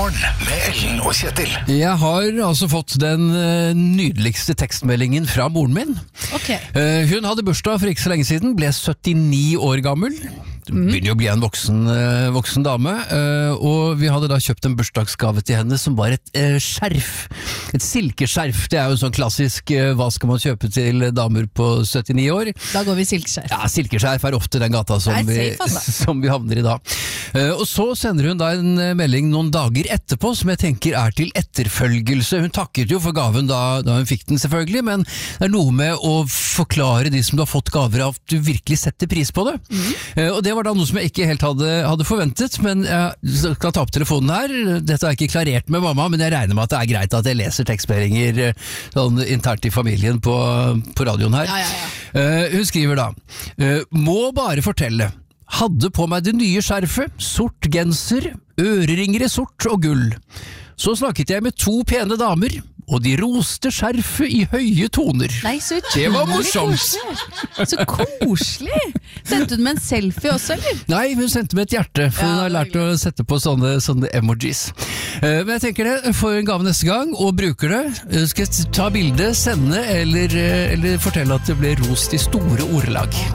Morgen med Ellen og Kjetil. Jeg har altså fått den nydeligste tekstmeldingen fra moren min. Ok. Hun hadde bursdag for ikke så lenge siden, ble 79 år gammel. Begynner jo å bli en voksen dame, og vi hadde da kjøpt en bursdagsgave til henne som var et skjerf, et silkeskjerf. Det er jo sånn klassisk, hva skal man kjøpe til damer på 79 år? Da går vi silkeskjerf. Ja, silkeskjerf er ofte den gata som vi havner i da. Og så sender hun da en melding noen dager etterpå som jeg tenker er til etterfølgelse. Hun takket jo for gaven da hun fikk den selvfølgelig, men det er noe med å forklare de som du har fått gaver av at du virkelig setter pris på det. Og det var da noe som jeg ikke helt hadde forventet, men jeg skal ta opp telefonen her. Dette har jeg ikke klarert med mamma, men jeg regner med at det er greit at jeg leser tekstmeldinger sånn internt i familien på radioen her. Ja. Hun skriver da, må bare fortelle, hadde på meg det nye skjerfet, sort genser, øreringer i sort og gull. Så snakket jeg med 2 pene damer, og de roste skjerfet i høye toner. Nei, så Det var morsomt! Så koselig! Sendte hun med en selfie også, eller? Nei, hun sendte med et hjerte, for hun har lært å sette på sånne emojis. Men jeg tenker det, får en gave neste gang, og bruker det. Skal jeg ta bilde, sende, eller fortelle at det ble rost i store ordelag.